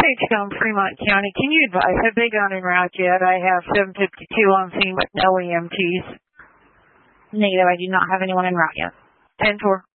Hitchcomb, Fremont County. Can you advise, have they gone en route yet? I have 752 on scene with no EMTs. Negative, I do not have anyone en route yet. 10-4.